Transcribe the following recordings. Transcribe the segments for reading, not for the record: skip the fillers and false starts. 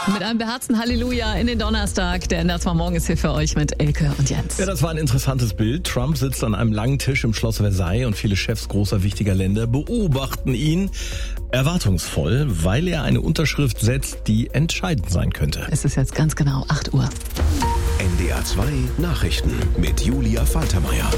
Mit einem beherzten Halleluja in den Donnerstag. Der NDR 2 Morgen ist hier für euch mit Elke und Jens. Ja, das war ein interessantes Bild. Trump sitzt an einem langen Tisch im Schloss Versailles und viele Chefs großer wichtiger Länder beobachten ihn erwartungsvoll, weil er eine Unterschrift setzt, die entscheidend sein könnte. Es ist jetzt ganz genau 8 Uhr. NDR 2 Nachrichten mit Julia Faltermeier.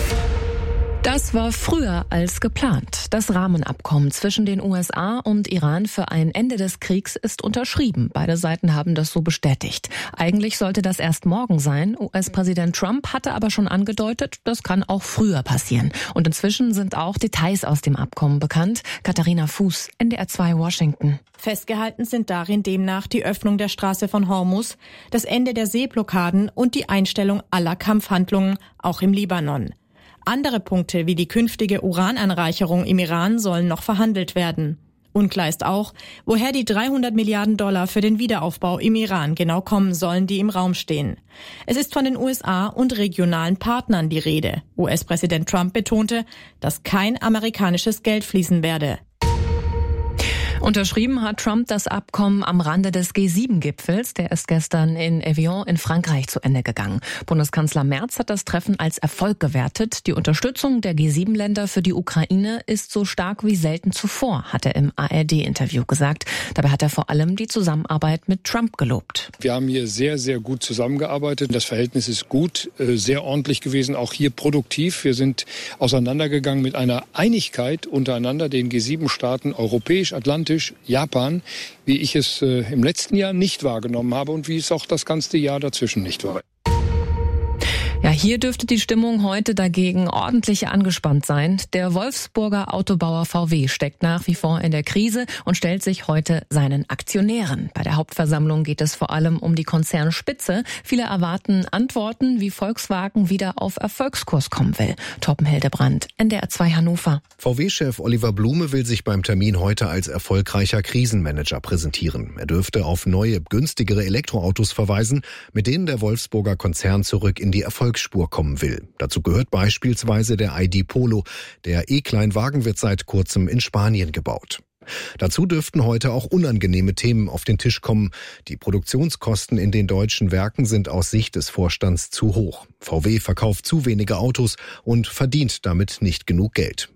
Das war früher als geplant. Das Rahmenabkommen zwischen den USA und Iran für ein Ende des Kriegs ist unterschrieben. Beide Seiten haben das so bestätigt. Eigentlich sollte das erst morgen sein. US-Präsident Trump hatte aber schon angedeutet, das kann auch früher passieren. Und inzwischen sind auch Details aus dem Abkommen bekannt. Katharina Fuß, NDR 2 Washington. Festgehalten sind darin demnach die Öffnung der Straße von Hormuz, das Ende der Seeblockaden und die Einstellung aller Kampfhandlungen, auch im Libanon. Andere Punkte wie die künftige Urananreicherung im Iran sollen noch verhandelt werden. Unklar ist auch, woher die $300 Milliarden für den Wiederaufbau im Iran genau kommen sollen, die im Raum stehen. Es ist von den USA und regionalen Partnern die Rede. US-Präsident Trump betonte, dass kein amerikanisches Geld fließen werde. Unterschrieben hat Trump das Abkommen am Rande des G7-Gipfels. Der ist gestern in Evian in Frankreich zu Ende gegangen. Bundeskanzler Merz hat das Treffen als Erfolg gewertet. Die Unterstützung der G7-Länder für die Ukraine ist so stark wie selten zuvor, hat er im ARD-Interview gesagt. Dabei hat er vor allem die Zusammenarbeit mit Trump gelobt. Wir haben hier sehr, sehr gut zusammengearbeitet. Das Verhältnis ist gut, sehr ordentlich gewesen, auch hier produktiv. Wir sind auseinandergegangen mit einer Einigkeit untereinander, den G7-Staaten, europäisch, atlantisch, Japan, wie ich es im letzten Jahr nicht wahrgenommen habe und wie es auch das ganze Jahr dazwischen nicht war. Ja, hier dürfte die Stimmung heute dagegen ordentlich angespannt sein. Der Wolfsburger Autobauer VW steckt nach wie vor in der Krise und stellt sich heute seinen Aktionären. Bei der Hauptversammlung geht es vor allem um die Konzernspitze. Viele erwarten Antworten, wie Volkswagen wieder auf Erfolgskurs kommen will. Torben Hildebrand, NDR 2 Hannover. VW-Chef Oliver Blume will sich beim Termin heute als erfolgreicher Krisenmanager präsentieren. Er dürfte auf neue, günstigere Elektroautos verweisen, mit denen der Wolfsburger Konzern zurück in die Erfolgsspur kommen will. Dazu gehört beispielsweise der ID Polo. Der E-Kleinwagen wird seit kurzem in Spanien gebaut. Dazu dürften heute auch unangenehme Themen auf den Tisch kommen. Die Produktionskosten in den deutschen Werken sind aus Sicht des Vorstands zu hoch. VW verkauft zu wenige Autos und verdient damit nicht genug Geld.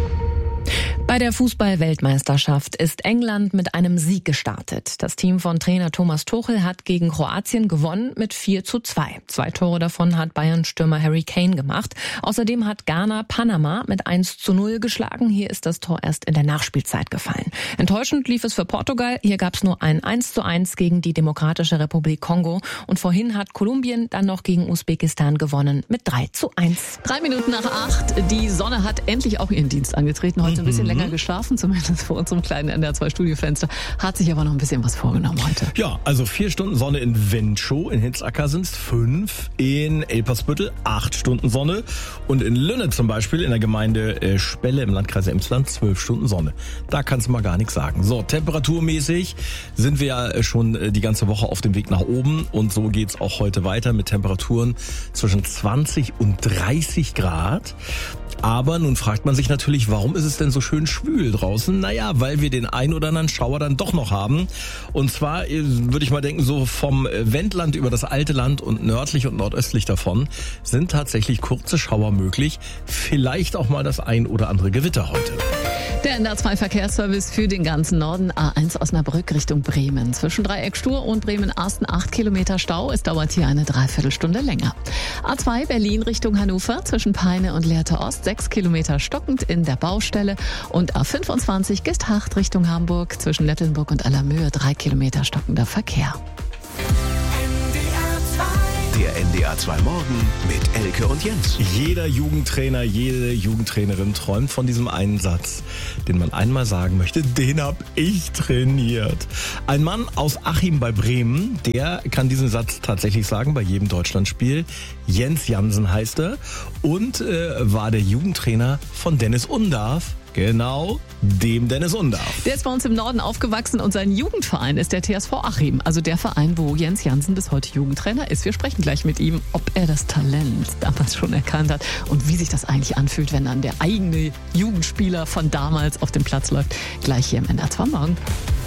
Bei der Fußball-Weltmeisterschaft ist England mit einem Sieg gestartet. Das Team von Trainer Thomas Tuchel hat gegen Kroatien gewonnen mit 4:2. 2 Tore davon hat Bayern-Stürmer Harry Kane gemacht. Außerdem hat Ghana Panama mit 1:0 geschlagen. Hier ist das Tor erst in der Nachspielzeit gefallen. Enttäuschend lief es für Portugal. Hier gab es nur ein 1:1 gegen die Demokratische Republik Kongo. Und vorhin hat Kolumbien dann noch gegen Usbekistan gewonnen mit 3:1. 3 Minuten nach 8. Die Sonne hat endlich auch ihren Dienst angetreten. Heute ein bisschen länger geschlafen, zumindest vor unserem kleinen NDR 2 Studiofenster. Hat sich aber noch ein bisschen was vorgenommen heute. Ja, also 4 Stunden Sonne in Wenschow, in Hitzacker sind es 5, in Elpersbüttel 8 Stunden Sonne und in Lünne zum Beispiel, in der Gemeinde Spelle im Landkreis Emsland 12 Stunden Sonne. Da kannst du mal gar nichts sagen. So, temperaturmäßig sind wir ja schon die ganze Woche auf dem Weg nach oben und so geht's auch heute weiter mit Temperaturen zwischen 20 und 30 Grad. Aber nun fragt man sich natürlich, warum ist es denn so schön schwül draußen? Naja, weil wir den ein oder anderen Schauer dann doch noch haben. Und zwar würde ich mal denken, so vom Wendland über das alte Land und nördlich und nordöstlich davon sind tatsächlich kurze Schauer möglich. Vielleicht auch mal das ein oder andere Gewitter heute. Der NDR 2 Verkehrsservice für den ganzen Norden. A1 Osnabrück Richtung Bremen. Zwischen Dreieck Stur und Bremen-Arsten 8 Kilometer Stau. Es dauert hier eine Dreiviertelstunde länger. A2 Berlin Richtung Hannover. Zwischen Peine und Lehrte Ost 6 Kilometer stockend in der Baustelle. Und A25 Gesthacht Richtung Hamburg. Zwischen Nettelnburg und Allermöhe 3 Kilometer stockender Verkehr. Der NDR 2 Morgen mit Elke und Jens. Jeder Jugendtrainer, jede Jugendtrainerin träumt von diesem einen Satz, den man einmal sagen möchte, den hab ich trainiert. Ein Mann aus Achim bei Bremen, der kann diesen Satz tatsächlich sagen bei jedem Deutschlandspiel. Jens Jansen heißt er und war der Jugendtrainer von Dennis Undarf. Genau, dem Dennis Undarf. Der ist bei uns im Norden aufgewachsen und sein Jugendverein ist der TSV Achim. Also der Verein, wo Jens Jansen bis heute Jugendtrainer ist. Wir sprechen gleich mit ihm, ob er das Talent damals schon erkannt hat und wie sich das eigentlich anfühlt, wenn dann der eigene Jugendspieler von damals auf dem Platz läuft. Gleich hier im NDR 2 Morgen.